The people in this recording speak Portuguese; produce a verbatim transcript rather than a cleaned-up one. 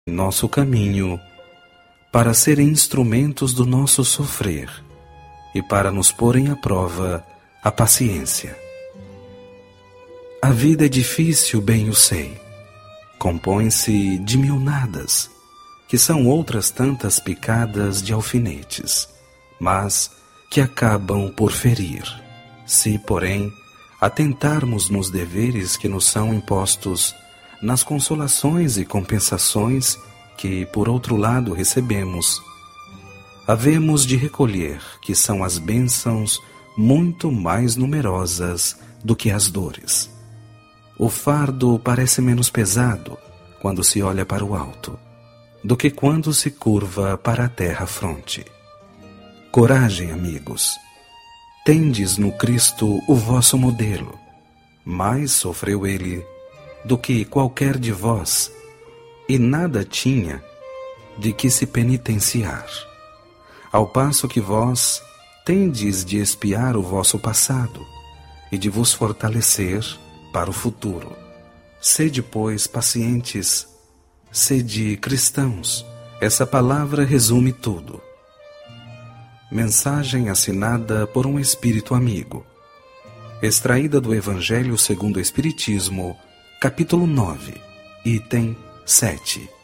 nosso caminho, para serem instrumentos do nosso sofrer e para nos porem à prova a paciência. A vida é difícil, bem o sei. Compõe-se de mil nadas, que são outras tantas picadas de alfinetes, mas que acabam por ferir. Se, porém, atentarmos nos deveres que nos são impostos, nas consolações e compensações que, por outro lado, recebemos, havemos de recolher que são as bênçãos muito mais numerosas do que as dores. O fardo parece menos pesado quando se olha para o alto, do que quando se curva para a terra-fronte. Coragem, amigos! Tendes no Cristo o vosso modelo. Mais sofreu ele do que qualquer de vós, e nada tinha de que se penitenciar. Ao passo que vós tendes de expiar o vosso passado e de vos fortalecer para o futuro. Sede, pois, pacientes, sede cristãos. Essa palavra resume tudo. Mensagem assinada por um espírito amigo. Extraída do Evangelho segundo o Espiritismo, capítulo nove, item sete.